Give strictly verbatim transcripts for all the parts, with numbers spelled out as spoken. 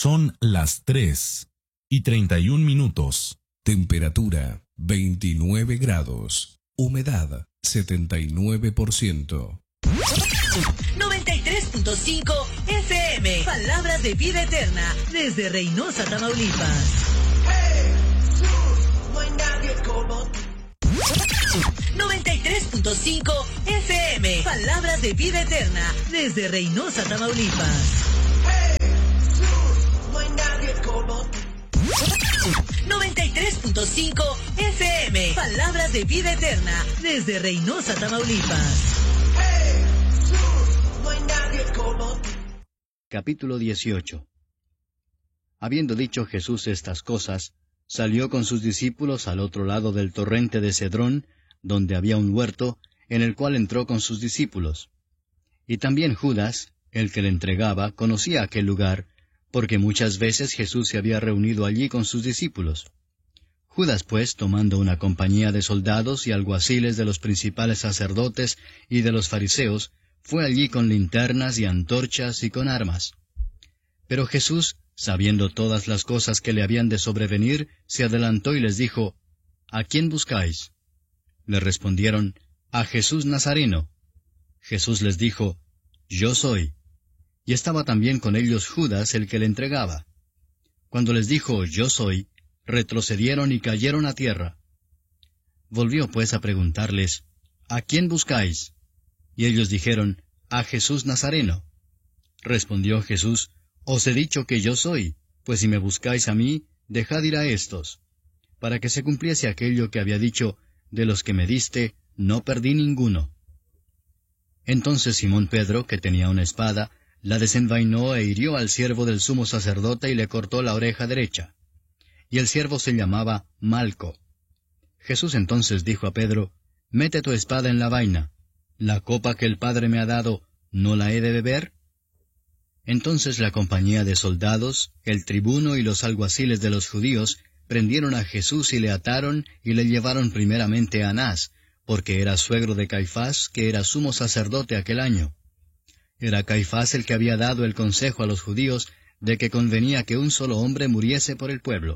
Son las tres y treinta y un minutos. Temperatura veintinueve grados. Humedad setenta y nueve por ciento. noventa y tres punto cinco F M. Palabras de vida eterna desde Reynosa, Tamaulipas. Jesús, no hay nadie como tú. noventa y tres punto cinco F M. Palabras de vida eterna desde Reynosa, Tamaulipas. Jesús, no hay nadie como tú. noventa y tres punto cinco F M. Palabras de vida eterna desde Reynosa, Tamaulipas. Jesús, no hay nadie como tú. Capítulo dieciocho. Habiendo dicho Jesús estas cosas, salió con sus discípulos al otro lado del torrente de Cedrón, donde había un huerto, en el cual entró con sus discípulos. Y también Judas, el que le entregaba, conocía aquel lugar, porque muchas veces Jesús se había reunido allí con sus discípulos. Judas, pues, tomando una compañía de soldados y alguaciles de los principales sacerdotes y de los fariseos, fue allí con linternas y antorchas y con armas. Pero Jesús, sabiendo todas las cosas que le habían de sobrevenir, se adelantó y les dijo, ¿A quién buscáis? Le respondieron, A Jesús Nazareno. Jesús les dijo, Yo soy. Y estaba también con ellos Judas, el que le entregaba. Cuando les dijo, Yo soy, retrocedieron y cayeron a tierra. Volvió pues a preguntarles, ¿A quién buscáis? Y ellos dijeron, A Jesús Nazareno. Respondió Jesús, Os he dicho que yo soy, pues si me buscáis a mí, dejad ir a éstos, para que se cumpliese aquello que había dicho, de los que me diste, no perdí ninguno. Entonces Simón Pedro, que tenía una espada, la desenvainó e hirió al siervo del sumo sacerdote y le cortó la oreja derecha. Y el siervo se llamaba Malco. Jesús entonces dijo a Pedro, Mete tu espada en la vaina. ¿La copa que el Padre me ha dado, no la he de beber? Entonces la compañía de soldados, el tribuno y los alguaciles de los judíos, prendieron a Jesús y le ataron y le llevaron primeramente a Anás, porque era suegro de Caifás, que era sumo sacerdote aquel año. Era Caifás el que había dado el consejo a los judíos de que convenía que un solo hombre muriese por el pueblo.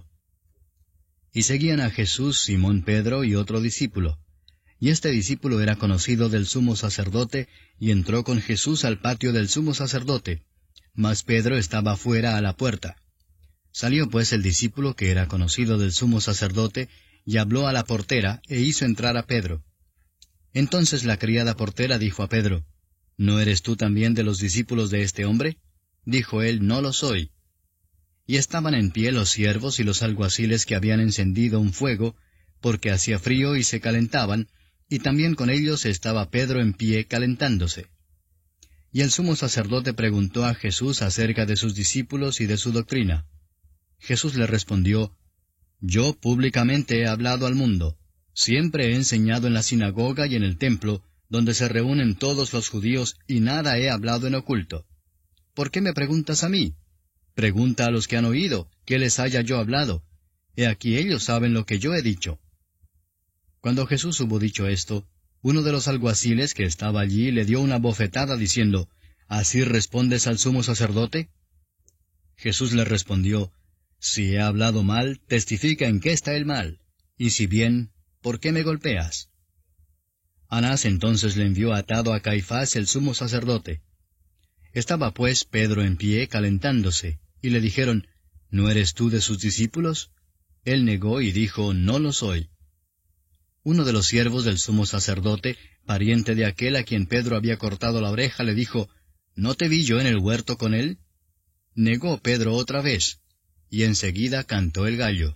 Y seguían a Jesús Simón Pedro y otro discípulo. Y este discípulo era conocido del sumo sacerdote, y entró con Jesús al patio del sumo sacerdote, mas Pedro estaba fuera a la puerta. Salió pues el discípulo que era conocido del sumo sacerdote, y habló a la portera, e hizo entrar a Pedro. Entonces la criada portera dijo a Pedro, ¿No eres tú también de los discípulos de este hombre? Dijo él, No lo soy. Y estaban en pie los siervos y los alguaciles que habían encendido un fuego, porque hacía frío y se calentaban, y también con ellos estaba Pedro en pie calentándose. Y el sumo sacerdote preguntó a Jesús acerca de sus discípulos y de su doctrina. Jesús le respondió, Yo públicamente he hablado al mundo. Siempre he enseñado en la sinagoga y en el templo, donde se reúnen todos los judíos, y nada he hablado en oculto. ¿Por qué me preguntas a mí? Pregunta a los que han oído, ¿qué les haya yo hablado? He aquí ellos saben lo que yo he dicho. Cuando Jesús hubo dicho esto, uno de los alguaciles que estaba allí le dio una bofetada diciendo, ¿Así respondes al sumo sacerdote? Jesús le respondió, Si he hablado mal, testifica en qué está el mal, y si bien, ¿por qué me golpeas? Anás entonces le envió atado a Caifás el sumo sacerdote. Estaba pues Pedro en pie calentándose, y le dijeron, ¿No eres tú de sus discípulos? Él negó y dijo, No lo soy. Uno de los siervos del sumo sacerdote, pariente de aquel a quien Pedro había cortado la oreja, le dijo, ¿No te vi yo en el huerto con él? Negó Pedro otra vez, y enseguida cantó el gallo.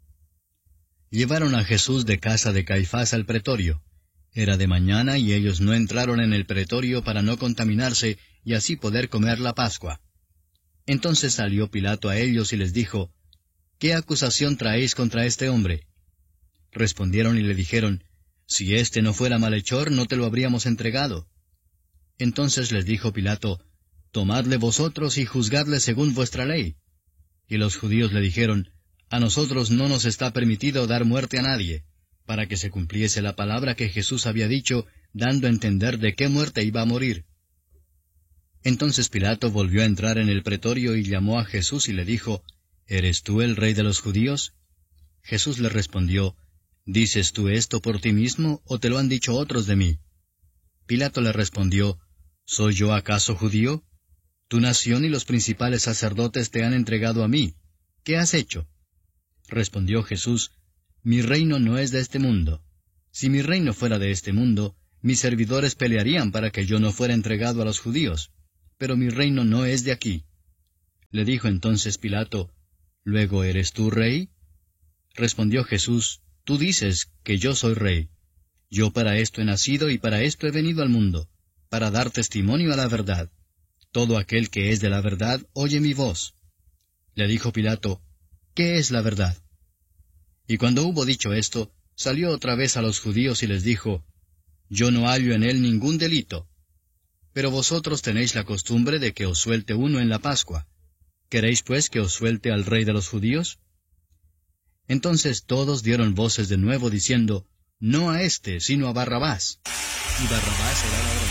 Llevaron a Jesús de casa de Caifás al pretorio. Era de mañana y ellos no entraron en el pretorio para no contaminarse y así poder comer la Pascua. Entonces salió Pilato a ellos y les dijo, ¿Qué acusación traéis contra este hombre? Respondieron y le dijeron, Si éste no fuera malhechor, no te lo habríamos entregado. Entonces les dijo Pilato, Tomadle vosotros y juzgadle según vuestra ley. Y los judíos le dijeron, A nosotros no nos está permitido dar muerte a nadie, para que se cumpliese la palabra que Jesús había dicho, dando a entender de qué muerte iba a morir. Entonces Pilato volvió a entrar en el pretorio y llamó a Jesús y le dijo, ¿Eres tú el rey de los judíos? Jesús le respondió, ¿Dices tú esto por ti mismo, o te lo han dicho otros de mí? Pilato le respondió, ¿Soy yo acaso judío? Tu nación y los principales sacerdotes te han entregado a mí. ¿Qué has hecho? Respondió Jesús, Mi reino no es de este mundo. Si mi reino fuera de este mundo, mis servidores pelearían para que yo no fuera entregado a los judíos. Pero mi reino no es de aquí. Le dijo entonces Pilato, ¿Luego eres tú rey? Respondió Jesús, Tú dices que yo soy rey. Yo para esto he nacido y para esto he venido al mundo, para dar testimonio a la verdad. Todo aquel que es de la verdad oye mi voz. Le dijo Pilato, ¿qué es la verdad? Y cuando hubo dicho esto, salió otra vez a los judíos y les dijo, Yo no hallo en él ningún delito. Pero vosotros tenéis la costumbre de que os suelte uno en la Pascua. ¿Queréis pues que os suelte al rey de los judíos? Entonces todos dieron voces de nuevo diciendo, No a éste, sino a Barrabás. Y Barrabás era ladrón.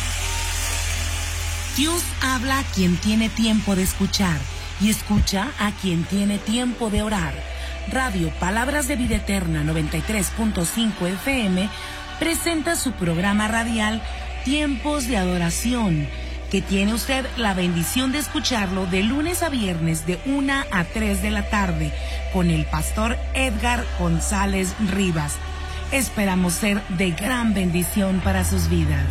Dios habla a quien tiene tiempo de escuchar y escucha a quien tiene tiempo de orar. Radio Palabras de Vida Eterna noventa y tres punto cinco F M presenta su programa radial Tiempos de Adoración, que tiene usted la bendición de escucharlo de lunes a viernes de una a tres de la tarde con el pastor Edgar González Rivas. Esperamos ser de gran bendición para sus vidas.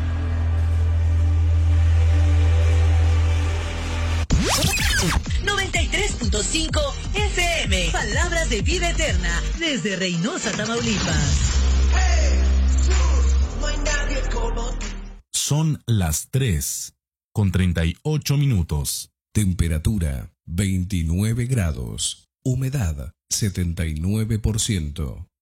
noventa y tres punto cinco F M. Palabras de Vida Eterna desde Reynosa, Tamaulipas. Son las tres con treinta y ocho minutos. Temperatura veintinueve grados. Humedad setenta y nueve por ciento.